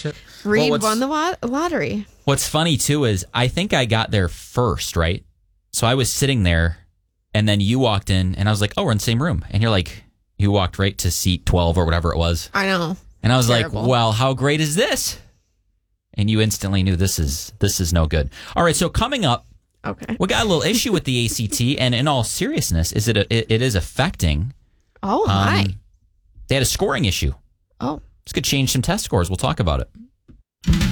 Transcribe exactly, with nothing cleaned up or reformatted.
championship. Reed Well, won the lot- lottery. What's funny, too, is I think I got there first, right? So I was sitting there, and then you walked in, and I was like, oh, we're in the same room. And you're like, you walked right to seat twelve or whatever it was. I know. And I was Terrible. like, well, how great is this? And you instantly knew this is this is no good. All right, so coming up, Okay. we got a little issue with the A C T, and in all seriousness, is it a, it, it is affecting. Oh, my. Um, they had a scoring issue. Oh. This could change some test scores. We'll talk about it.